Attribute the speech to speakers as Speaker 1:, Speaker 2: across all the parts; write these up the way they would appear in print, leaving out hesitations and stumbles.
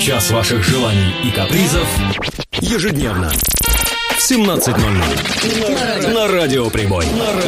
Speaker 1: Час ваших желаний и капризов ежедневно в 17:00 на Радио Прибой.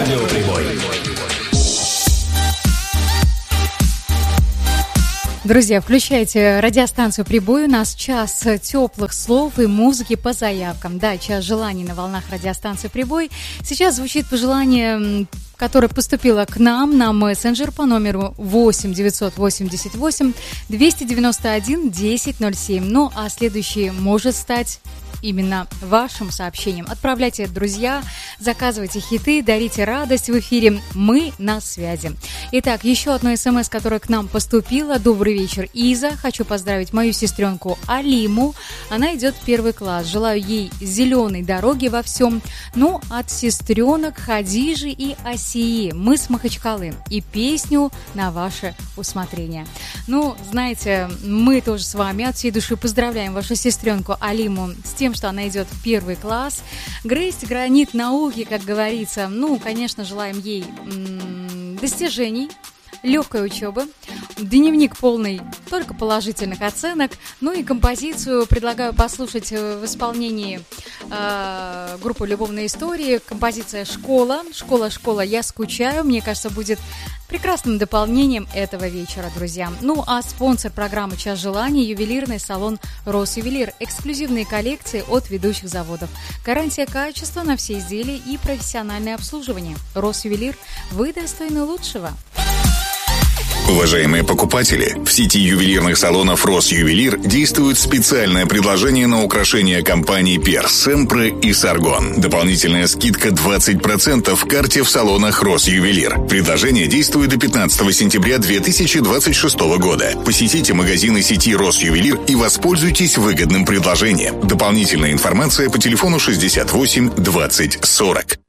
Speaker 2: Друзья, включайте радиостанцию «Прибой». У нас час теплых слов и музыки по заявкам. Да, час желаний на волнах радиостанции «Прибой». Сейчас звучит пожелание, которое поступило к нам на мессенджер по номеру 8 988 291 1007. Ну, а следующий может стать именно вашим сообщением. Отправляйте, друзья, заказывайте хиты, дарите радость в эфире. Мы на связи. Итак, еще одно СМС, которое к нам поступило. Добрый вечер, Иза. Хочу поздравить мою сестренку Алиму. Она идет в 1 класс. Желаю ей зеленой дороги во всем. Ну, от сестренок Хадижи и Асии. Мы с Махачкалы. И песню на ваше усмотрение. Ну, знаете, мы тоже с вами от всей души поздравляем вашу сестренку Алиму с тем, что она идет в 1 класс. Грызть гранит науки, как говорится. Ну, конечно, желаем ей достижений, легкой учебы, дневник полный только положительных оценок. Ну и композицию предлагаю послушать в исполнении группы «Любовные истории». Композиция «Школа». «Школа, я скучаю». Мне кажется, будет прекрасным дополнением этого вечера, друзья. Ну а спонсор программы «Час желаний» — ювелирный салон «Росювелир». Эксклюзивные коллекции от ведущих заводов. Гарантия качества на все изделия и профессиональное обслуживание. «Росювелир». Вы достойны лучшего.
Speaker 3: Уважаемые покупатели, в сети ювелирных салонов «Росювелир» действует специальное предложение на украшения компаний «Перс», «Семпре» и «Саргон». Дополнительная скидка 20% в карте в салонах «Росювелир». Предложение действует до 15 сентября 2026 года. Посетите магазины сети «Росювелир» и воспользуйтесь выгодным предложением. Дополнительная информация по телефону 68 20 40.